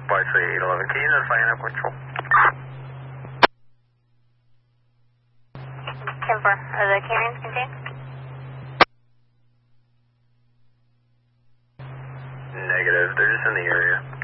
Barclay 811, can you notify airport control? 10-4, are the cannons contained? Negative, they're just in the area.